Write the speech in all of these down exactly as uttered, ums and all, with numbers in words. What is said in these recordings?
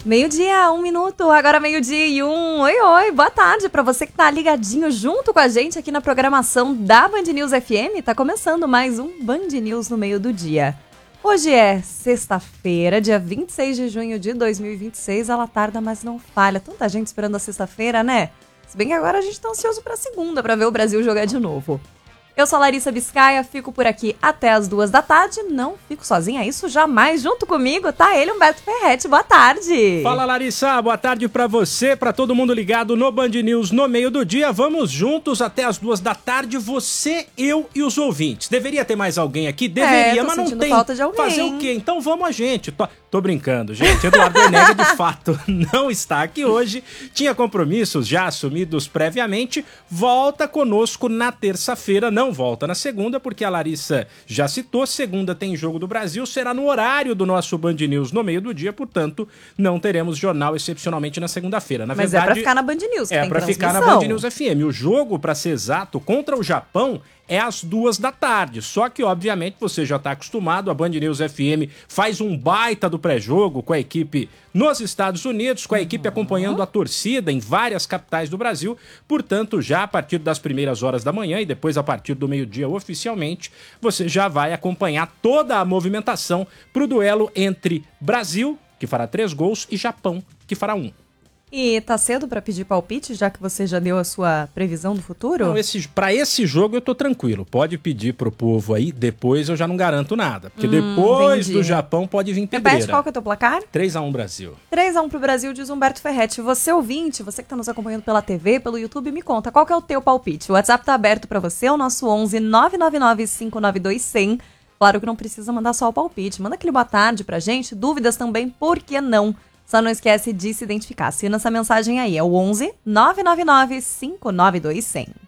Meio-dia, um minuto, agora meio-dia e um. Oi, oi, boa tarde pra você que tá ligadinho junto com a gente aqui na programação da Band News F M. Tá começando mais um Band News no meio do dia. Hoje é sexta-feira, dia vinte e seis de junho de dois mil e vinte e seis. Ela tarda, mas não falha. Tanta gente esperando a sexta-feira, né? Se bem que agora a gente tá ansioso pra segunda, pra ver o Brasil jogar de novo. Eu sou a Larissa Biscaia, fico por aqui até as duas da tarde. Não fico sozinha, isso jamais. Junto comigo tá ele, Humberto Ferretti. Boa tarde. Fala, Larissa. Boa tarde pra você, pra todo mundo ligado no Band News no meio do dia. Vamos juntos até as duas da tarde, você, eu e os ouvintes. Deveria ter mais alguém aqui? Deveria, é, mas não tem. Falta de alguém. Fazer o quê? Então vamos a gente. Tô, tô brincando, gente. Eduardo Enega, de fato, não está aqui hoje. Tinha compromissos já assumidos previamente. Volta conosco na terça-feira, não Não volta na segunda, porque a Larissa já citou, segunda tem Jogo do Brasil, será no horário do nosso Band News no meio do dia, portanto, não teremos jornal excepcionalmente na segunda-feira. Na Mas verdade, é pra ficar na Band News, que É tem pra ficar na Band News F M. O jogo, pra ser exato, contra o Japão, é às duas da tarde. Só que, obviamente, você já está acostumado. A Band News F M faz um baita do pré-jogo com a equipe nos Estados Unidos, com a equipe acompanhando a torcida em várias capitais do Brasil. Portanto, já a partir das primeiras horas da manhã e depois a partir do meio-dia oficialmente, você já vai acompanhar toda a movimentação para o duelo entre Brasil, que fará três gols, e Japão, que fará um. E tá cedo pra pedir palpite, já que você já deu a sua previsão do futuro? Não, esse, pra esse jogo eu tô tranquilo. Pode pedir pro povo aí, depois eu já não garanto nada. Porque hum, depois entendi. do Japão pode vir pedreira. Repete, qual que é o teu placar? três a um Brasil. três a um pro Brasil, diz Humberto Ferretti. Você ouvinte, você que tá nos acompanhando pela T V, pelo YouTube, me conta, qual que é o teu palpite? O WhatsApp tá aberto pra você, o nosso onze nove nove nove cinco nove dois zero zero. Claro que não precisa mandar só o palpite. Manda aquele boa tarde pra gente, dúvidas também, por que não? Só não esquece de se identificar. Assina essa mensagem aí, é o onze nove nove nove cinco nove dois zero zero.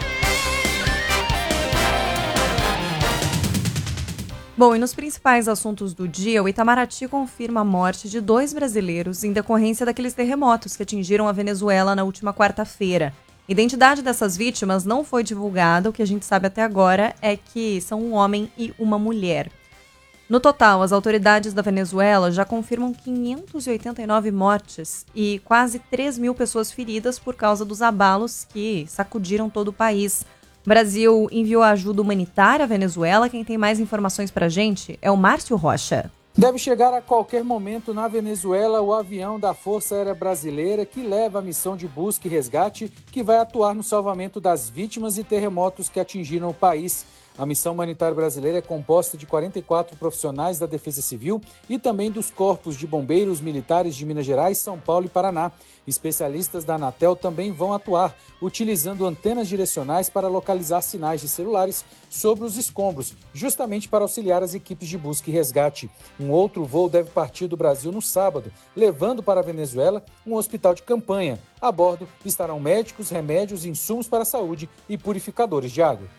Bom, e nos principais assuntos do dia, o Itamaraty confirma a morte de dois brasileiros em decorrência daqueles terremotos que atingiram a Venezuela na última quarta-feira. A identidade dessas vítimas não foi divulgada, o que a gente sabe até agora é que são um homem e uma mulher. No total, as autoridades da Venezuela já confirmam quinhentas e oitenta e nove mortes e quase três mil pessoas feridas por causa dos abalos que sacudiram todo o país. O Brasil enviou ajuda humanitária à Venezuela. Quem tem mais informações pra gente é o Márcio Rocha. Deve chegar a qualquer momento na Venezuela o avião da Força Aérea Brasileira que leva a missão de busca e resgate que vai atuar no salvamento das vítimas de terremotos que atingiram o país. A missão humanitária brasileira é composta de quarenta e quatro profissionais da Defesa Civil e também dos corpos de bombeiros militares de Minas Gerais, São Paulo e Paraná. Especialistas da Anatel também vão atuar, utilizando antenas direcionais para localizar sinais de celulares sobre os escombros, justamente para auxiliar as equipes de busca e resgate. Um outro voo deve partir do Brasil no sábado, levando para a Venezuela um hospital de campanha. A bordo estarão médicos, remédios, insumos para a saúde e purificadores de água.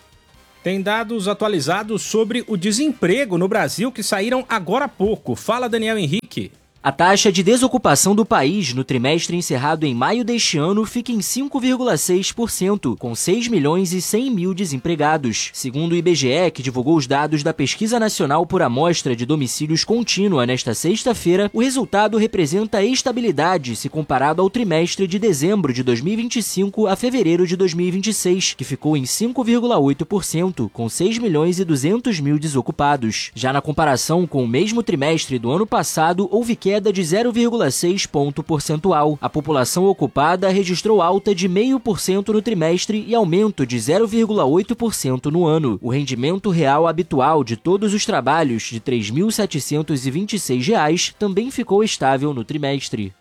Tem dados atualizados sobre o desemprego no Brasil que saíram agora há pouco. Fala, Daniel Henrique. A taxa de desocupação do país no trimestre encerrado em maio deste ano fica em cinco vírgula seis por cento, com seis milhões e cem mil desempregados. Segundo o I B G E, que divulgou os dados da Pesquisa Nacional por Amostra de Domicílios Contínua nesta sexta-feira, o resultado representa estabilidade se comparado ao trimestre de dezembro de dois mil e vinte e cinco a fevereiro de dois mil e vinte e seis, que ficou em cinco vírgula oito por cento, com seis milhões e duzentos mil desocupados. Já na comparação com o mesmo trimestre do ano passado, houve queda queda de zero vírgula seis ponto percentual. A população ocupada registrou alta de zero vírgula cinco por cento no trimestre e aumento de zero vírgula oito por cento no ano. O rendimento real habitual de todos os trabalhos, de três mil setecentos e vinte e seis reais, também ficou estável no trimestre.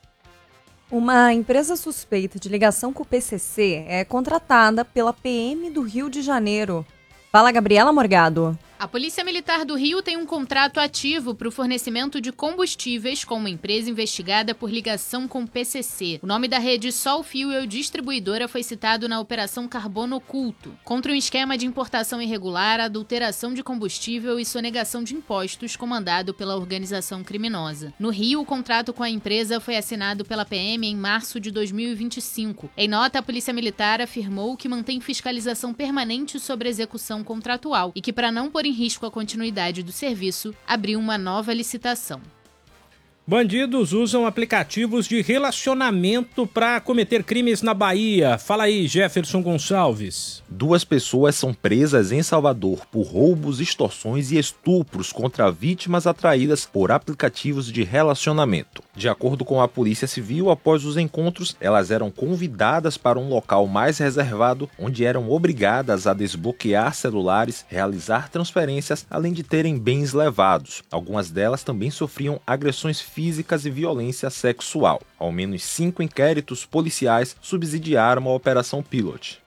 Uma empresa suspeita de ligação com o P C C é contratada pela P M do Rio de Janeiro. Fala, Gabriela Morgado. A Polícia Militar do Rio tem um contrato ativo para o fornecimento de combustíveis com uma empresa investigada por ligação com o P C C. O nome da rede Sol Fuel Distribuidora foi citado na Operação Carbono Oculto, contra um esquema de importação irregular, adulteração de combustível e sonegação de impostos comandado pela organização criminosa. No Rio, o contrato com a empresa foi assinado pela P M em março de dois mil e vinte e cinco. Em nota, a Polícia Militar afirmou que mantém fiscalização permanente sobre a execução contratual e que, para não pôr em risco a continuidade do serviço, abriu uma nova licitação. Bandidos usam aplicativos de relacionamento para cometer crimes na Bahia. Fala aí, Jefferson Gonçalves. Duas pessoas são presas em Salvador por roubos, extorsões e estupros contra vítimas atraídas por aplicativos de relacionamento. De acordo com a Polícia Civil, após os encontros, elas eram convidadas para um local mais reservado, onde eram obrigadas a desbloquear celulares, realizar transferências, além de terem bens levados. Algumas delas também sofriam agressões físicas e violência sexual. Ao menos cinco inquéritos policiais subsidiaram a Operação Pilot.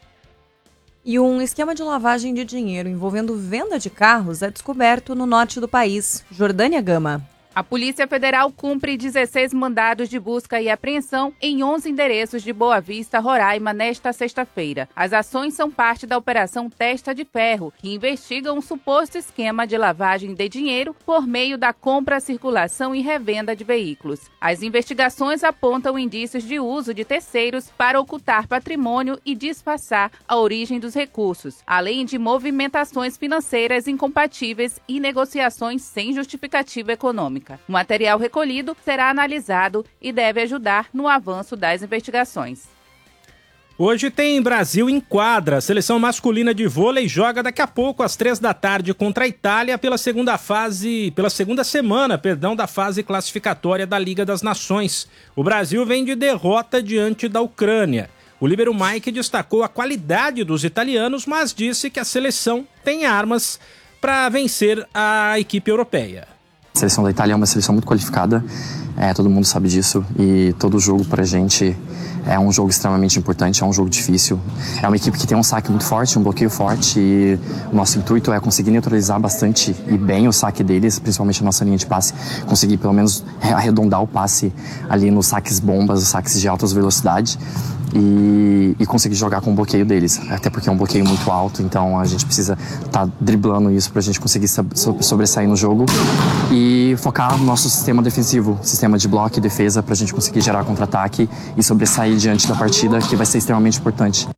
E um esquema de lavagem de dinheiro envolvendo venda de carros é descoberto no norte do país. Jordânia Gama. A Polícia Federal cumpre dezesseis mandados de busca e apreensão em onze endereços de Boa Vista, Roraima, nesta sexta-feira. As ações são parte da Operação Testa de Ferro, que investiga um suposto esquema de lavagem de dinheiro por meio da compra, circulação e revenda de veículos. As investigações apontam indícios de uso de terceiros para ocultar patrimônio e disfarçar a origem dos recursos, além de movimentações financeiras incompatíveis e negociações sem justificativa econômica. O material recolhido será analisado e deve ajudar no avanço das investigações. Hoje tem Brasil em quadra. A seleção masculina de vôlei joga daqui a pouco, às três da tarde, contra a Itália pela segunda fase, pela segunda semana, perdão, da fase classificatória da Liga das Nações. O Brasil vem de derrota diante da Ucrânia. O líbero Mike destacou a qualidade dos italianos, mas disse que a seleção tem armas para vencer a equipe europeia. A seleção da Itália é uma seleção muito qualificada, é, todo mundo sabe disso, e todo jogo pra gente é um jogo extremamente importante, é um jogo difícil. É uma equipe que tem um saque muito forte, um bloqueio forte, e o nosso intuito é conseguir neutralizar bastante e bem o saque deles, principalmente a nossa linha de passe, conseguir pelo menos arredondar o passe ali nos saques bombas, os saques de alta velocidade, e, e conseguir jogar com o bloqueio deles, até porque é um bloqueio muito alto, então a gente precisa estar tá driblando isso pra gente conseguir sobressair no jogo e focar no nosso sistema defensivo, sistema de bloco e defesa, pra gente conseguir gerar contra-ataque e sobressair diante da partida, que vai ser extremamente importante.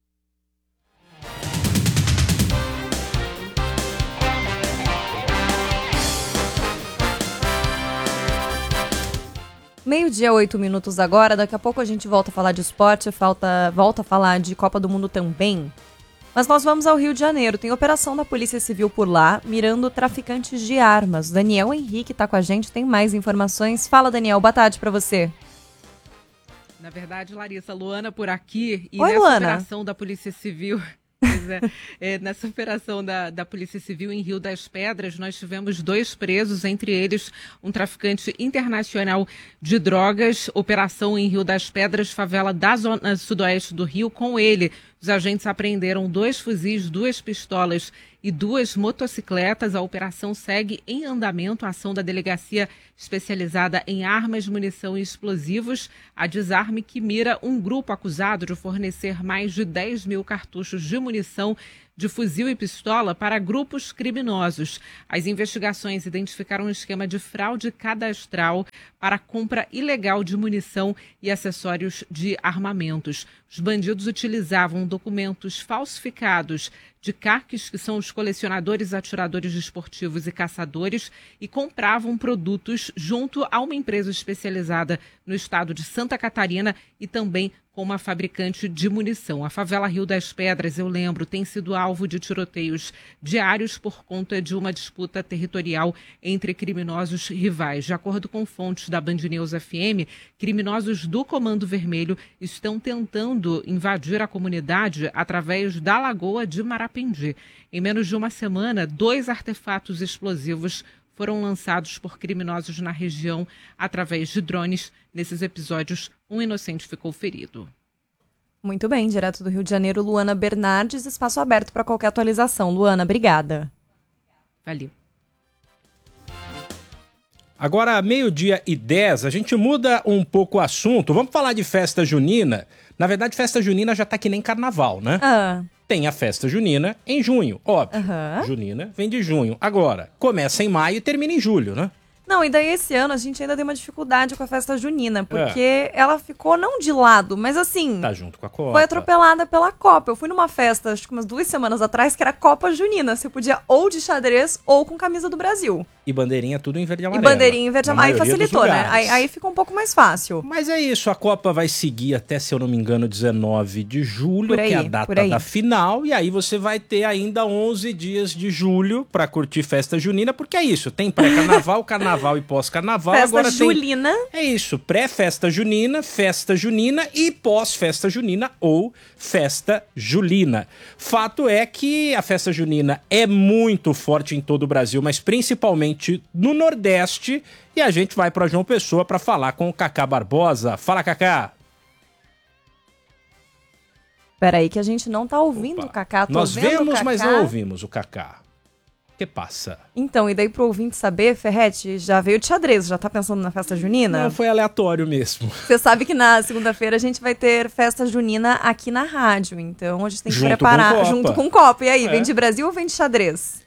Meio-dia, oito minutos agora. Daqui a pouco a gente volta a falar de esporte, falta, volta a falar de Copa do Mundo também. Mas nós vamos ao Rio de Janeiro. Tem operação da Polícia Civil por lá, mirando traficantes de armas. Daniel Henrique está com a gente, tem mais informações. Fala, Daniel, boa tarde para você. Na verdade, Larissa, Luana por aqui. E Oi, nessa Luana. operação da Polícia Civil... Pois é, é, nessa operação da, da Polícia Civil em Rio das Pedras, nós tivemos dois presos, entre eles um traficante internacional de drogas. Operação em Rio das Pedras, favela da zona sudoeste do Rio. Com ele, os agentes apreenderam dois fuzis, duas pistolas e duas motocicletas. A operação segue em andamento. A ação da Delegacia Especializada em Armas, Munição e Explosivos, a Desarme, que mira um grupo acusado de fornecer mais de dez mil cartuchos de munição de fuzil e pistola para grupos criminosos. As investigações identificaram um esquema de fraude cadastral para a compra ilegal de munição e acessórios de armamentos. Os bandidos utilizavam documentos falsificados de C A Cs, que são os colecionadores, atiradores desportivos e caçadores, e compravam produtos junto a uma empresa especializada no estado de Santa Catarina e também com uma fabricante de munição. A favela Rio das Pedras, eu lembro, tem sido alvo de tiroteios diários por conta de uma disputa territorial entre criminosos rivais. De acordo com fontes da Band News F M, criminosos do Comando Vermelho estão tentando invadir a comunidade através da Lagoa de Marapendi. Em menos de uma semana, dois artefatos explosivos foram lançados por criminosos na região através de drones. Nesses episódios, um inocente ficou ferido. Muito bem, direto do Rio de Janeiro, Luana Bernardes, espaço aberto para qualquer atualização. Luana, obrigada. Valeu. Agora, meio-dia e dez, a gente muda um pouco o assunto. Vamos falar de festa junina. Na verdade, festa junina já tá que nem carnaval, né? Ah. Tem a festa junina em junho, óbvio. Uhum. Junina vem de junho. Agora, começa em maio e termina em julho, né? Não, e daí esse ano a gente ainda tem uma dificuldade com a festa junina, porque é. ela ficou não de lado, mas assim... Tá junto com a Copa. Foi atropelada pela Copa. Eu fui numa festa, acho que umas duas semanas atrás, que era Copa Junina. Você podia ou de xadrez ou com camisa do Brasil. E bandeirinha tudo em verde e E amarelo. bandeirinha em verde e amarelo. Aí facilitou, né? Aí, aí ficou um pouco mais fácil. Mas é isso, a Copa vai seguir até, se eu não me engano, dezenove de julho, Por aí, que é a data da final. E aí você vai ter ainda onze dias de julho pra curtir festa junina, porque é isso, tem pré-carnaval, carnaval e pós-carnaval. Festa Agora julina. Tem... É isso, pré-festa junina, festa junina e pós-festa junina ou festa julina. Fato é que a festa junina é muito forte em todo o Brasil, mas principalmente no Nordeste, e a gente vai para João Pessoa para falar com o Cacá Barbosa. Fala, Cacá! Peraí que a gente não tá ouvindo Opa. o Cacá. Tô Nós vendo vemos, o Cacá. mas não ouvimos o Cacá. O que passa? Então, e daí pro ouvinte saber, Ferretti, já veio de xadrez, já tá pensando na festa junina? Não, foi aleatório mesmo. Você sabe que na segunda-feira a gente vai ter festa junina aqui na rádio, então a gente tem que Junto preparar com Copa. junto com Copa. E aí, É. vem de Brasil ou vem de xadrez?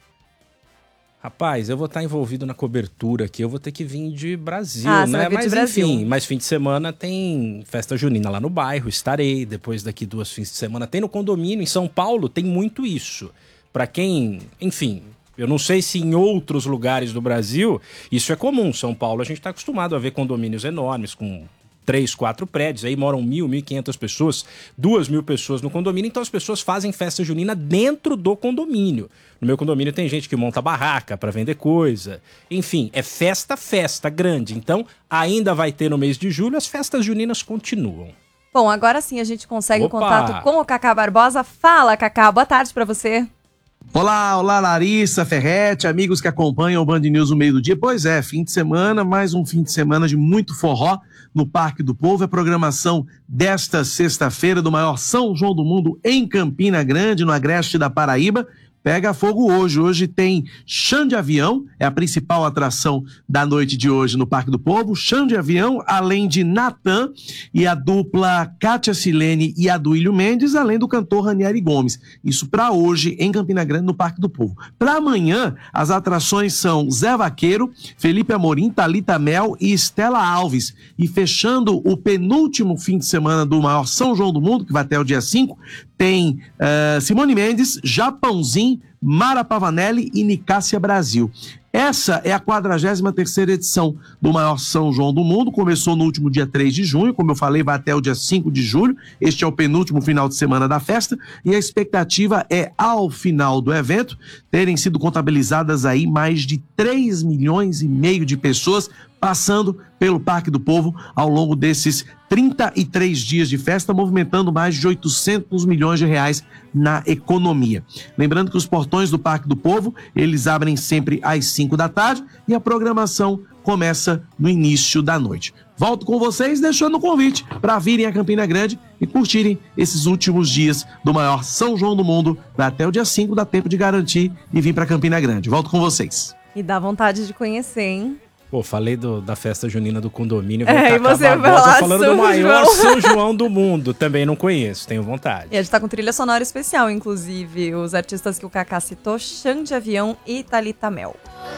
Rapaz, eu vou estar envolvido na cobertura aqui, eu vou ter que vir de Brasil, Ah, você né? vai vir de Mas Brasil. enfim, mas fim de semana tem festa junina lá no bairro, estarei. Depois daqui duas fins de semana tem no condomínio. Em São Paulo tem muito isso. Pra quem, enfim, eu não sei se em outros lugares do Brasil isso é comum. São Paulo a gente tá acostumado a ver condomínios enormes com três, quatro prédios, aí moram mil, mil e quinhentas pessoas, duas mil pessoas no condomínio, então as pessoas fazem festa junina dentro do condomínio. No meu condomínio tem gente que monta barraca para vender coisa, enfim, é festa, festa grande, então ainda vai ter no mês de julho, as festas juninas continuam. Bom, agora sim a gente consegue Opa! contato com o Cacá Barbosa. Fala, Cacá, boa tarde pra você. Olá, olá Larissa, Ferretti, amigos que acompanham o Band News no meio do dia. Pois é, fim de semana, mais um fim de semana de muito forró no Parque do Povo. É a programação desta sexta-feira do maior São João do Mundo em Campina Grande, no Agreste da Paraíba. Pega fogo hoje. Hoje tem chão de avião, é a principal atração da noite de hoje no Parque do Povo. Chão de avião, além de Natan e a dupla Kátia Silene e Aduílio Mendes, além do cantor Ranieri Gomes. Isso para hoje em Campina Grande, no Parque do Povo. Para amanhã, as atrações são Zé Vaqueiro, Felipe Amorim, Thalita Mel e Estela Alves. E fechando o penúltimo fim de semana do maior São João do Mundo, que vai até o dia cinco, tem uh, Simone Mendes, Japãozinho, Mara Pavanelli e Nicássia Brasil. Essa é a quadragésima terceira edição do maior São João do Mundo. Começou no último dia três de junho, como eu falei, vai até o dia cinco de julho. Este é o penúltimo final de semana da festa. E a expectativa é, ao final do evento, terem sido contabilizadas aí mais de três milhões e meio de pessoas passando pelo Parque do Povo ao longo desses trinta e três dias de festa, movimentando mais de oitocentos milhões de reais na economia. Lembrando que os portões do Parque do Povo, eles abrem sempre às cinco da tarde e a programação começa no início da noite. Volto com vocês deixando o convite para virem a Campina Grande e curtirem esses últimos dias do maior São João do Mundo. Até o dia cinco dá tempo de garantir e vir para Campina Grande. Volto com vocês. E dá vontade de conhecer, hein? Pô, falei do, da festa junina do condomínio, É, e você vai Barbosa lá, falando São do maior João. São João do mundo. Também não conheço, tenho vontade. E a gente tá com trilha sonora especial, inclusive. Os artistas que o Cacá citou, Chão de Avião e Thalita Mel.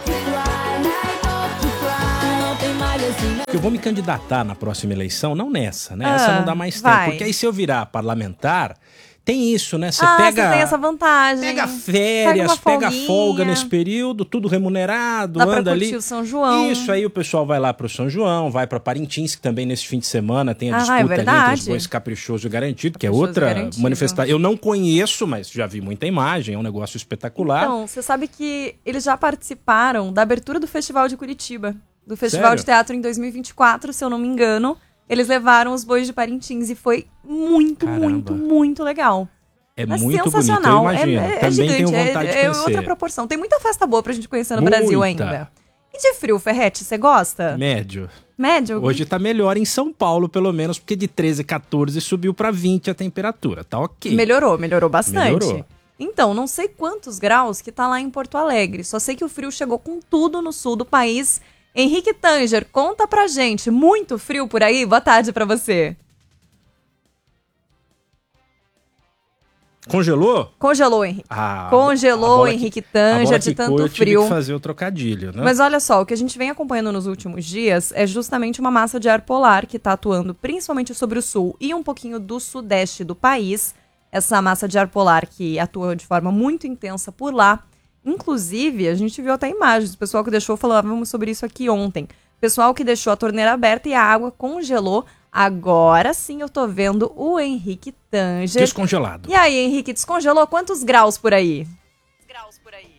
Eu vou me candidatar na próxima eleição, não nessa, né? Ah, Essa não dá mais vai. tempo. Porque aí se eu virar parlamentar, tem isso, né? Você ah, pega... você tem essa vantagem. Pega férias, pega, pega folga nesse período, tudo remunerado, Dá anda pra curtir ali. o São João. Isso, aí o pessoal vai lá pro São João, vai pra Parintins, que também nesse fim de semana tem a Ah, disputa é ali entre verdade. os bois Caprichoso e Garantido, que é Caprichoso e outra Garantido. manifestação. Eu não conheço, mas já vi muita imagem, é um negócio espetacular. Então, você sabe que eles já participaram da abertura do Festival de Curitiba. Do Festival Sério? de Teatro em dois mil e vinte e quatro, se eu não me engano. Eles levaram os bois de Parintins e foi muito, Caramba. muito, muito legal. É É muito bonito, eu sensacional. imagino. É, é, é Também gigante, tenho vontade é, de é conhecer. outra proporção. Tem muita festa boa pra gente conhecer no Muita. Brasil ainda. E de frio, Ferretti, você gosta? Médio. Médio? Hoje tá melhor em São Paulo, pelo menos, porque de treze, quatorze subiu pra vinte a temperatura. Tá ok. Melhorou, melhorou bastante. Melhorou. Então, não sei quantos graus que tá lá em Porto Alegre. Só sei que o frio chegou com tudo no sul do país. Henrique Tanger, conta pra gente. Muito frio por aí? Boa tarde pra você. Congelou? Congelou, Henrique. Ah, Congelou, a Henrique que, Tanja, de tanto eu frio. Tive que fazer o trocadilho, né? Mas olha só, o que a gente vem acompanhando nos últimos dias é justamente uma massa de ar polar que está atuando principalmente sobre o sul e um pouquinho do sudeste do país. Essa massa de ar polar que atua de forma muito intensa por lá. Inclusive, a gente viu até imagens. O pessoal que deixou, falávamos sobre isso aqui ontem. O pessoal que deixou a torneira aberta e a água congelou. Agora sim eu tô vendo o Henrique Tanja. Descongelado. E aí, Henrique, descongelou quantos graus por aí? Graus por aí.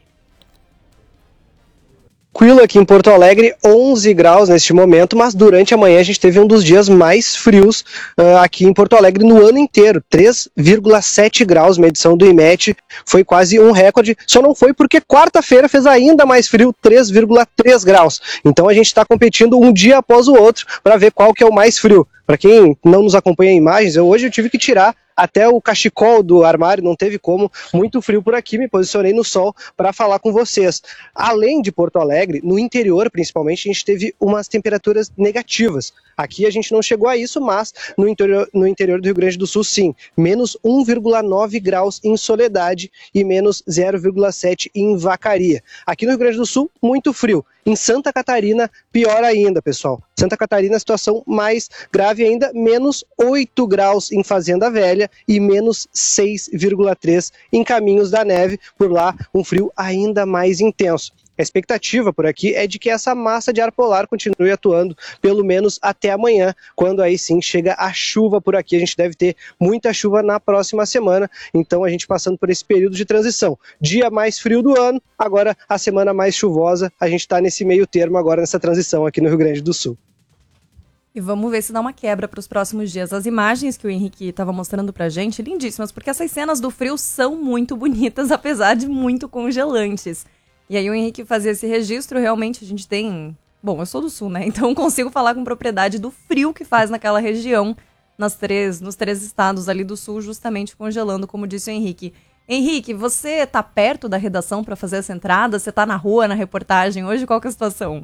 Tranquilo aqui em Porto Alegre, onze graus neste momento, mas durante a manhã a gente teve um dos dias mais frios uh, aqui em Porto Alegre no ano inteiro, três vírgula sete graus, medição do I M E T, foi quase um recorde, só não foi porque quarta-feira fez ainda mais frio, três vírgula três graus, então a gente está competindo um dia após o outro para ver qual que é o mais frio. Para quem não nos acompanha em imagens, eu, hoje eu tive que tirar até o cachecol do armário, não teve como, muito frio por aqui, me posicionei no sol para falar com vocês. Além de Porto Alegre, no interior principalmente, a gente teve umas temperaturas negativas. Aqui a gente não chegou a isso, mas no interior, no interior do Rio Grande do Sul sim, menos um vírgula nove graus em Soledade e menos zero vírgula sete em Vacaria. Aqui no Rio Grande do Sul, muito frio. Em Santa Catarina, pior ainda, pessoal. Santa Catarina, a situação mais grave ainda, menos oito graus em Fazenda Velha e menos seis vírgula três em Caminhos da Neve. Por lá, um frio ainda mais intenso. A expectativa por aqui é de que essa massa de ar polar continue atuando pelo menos até amanhã, quando aí sim chega a chuva por aqui. A gente deve ter muita chuva na próxima semana, então a gente passando por esse período de transição. Dia mais frio do ano, agora a semana mais chuvosa, a gente está nesse meio termo agora nessa transição aqui no Rio Grande do Sul. E vamos ver se dá uma quebra para os próximos dias. As imagens que o Henrique estava mostrando pra gente, lindíssimas, porque essas cenas do frio são muito bonitas, apesar de muito congelantes. E aí o Henrique fazia esse registro, realmente a gente tem... Bom, eu sou do sul, né? Então consigo falar com propriedade do frio que faz naquela região, nas três, nos três estados ali do sul, justamente congelando, como disse o Henrique. Henrique, você tá perto da redação para fazer essa entrada? Você tá na rua, na reportagem hoje? Qual que é a situação?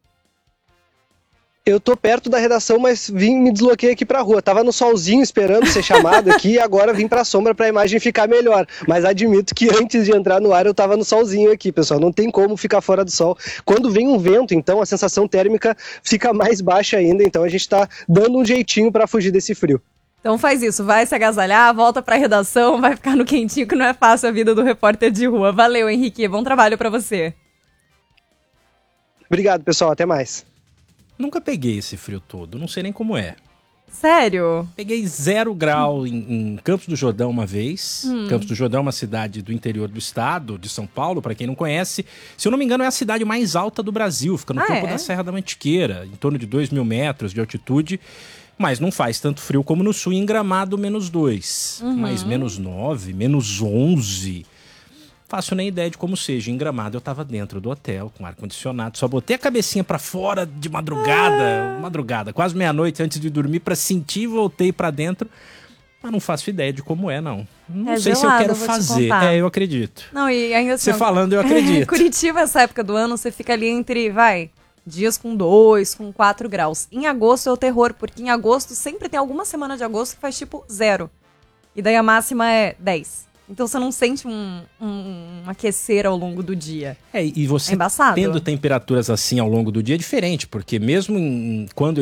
Eu tô perto da redação, mas vim, me desloquei aqui pra rua. Tava no solzinho esperando ser chamado aqui e agora vim pra sombra pra imagem ficar melhor. Mas admito que antes de entrar no ar eu tava no solzinho aqui, pessoal. Não tem como ficar fora do sol. Quando vem um vento, então, a sensação térmica fica mais baixa ainda. Então a gente tá dando um jeitinho pra fugir desse frio. Então faz isso, vai se agasalhar, volta pra redação, vai ficar no quentinho, que não é fácil a vida do repórter de rua. Valeu, Henrique. Bom trabalho pra você. Obrigado, pessoal. Até mais. Nunca peguei esse frio todo, não sei nem como é. Sério? Peguei zero grau em, em Campos do Jordão uma vez. Hum. Campos do Jordão é uma cidade do interior do estado, de São Paulo, para quem não conhece. Se eu não me engano, é a cidade mais alta do Brasil. Fica no ah, topo é? da Serra da Mantiqueira, em torno de dois mil metros de altitude. Mas não faz tanto frio como no sul, em Gramado, menos dois. Uhum. Mas menos nove, menos onze... Faço nem ideia de como seja. Em Gramado eu tava dentro do hotel, com ar-condicionado. Só botei a cabecinha pra fora de madrugada, ah. madrugada, quase meia-noite antes de dormir pra sentir e voltei pra dentro. Mas não faço ideia de como é, não. Não é sei gelado, se eu quero eu fazer. É, eu acredito. Não, e ainda assim, você falando, eu acredito. Curitiba, essa época do ano, você fica ali entre, vai, dias com dois, com quatro graus. Em agosto é o terror, porque em agosto sempre tem alguma semana de agosto que faz tipo zero. E daí a máxima é dez. Então você não sente um, um, um aquecer ao longo do dia. É, e você é embaçado. Tendo temperaturas assim ao longo do dia é diferente, porque mesmo em, quando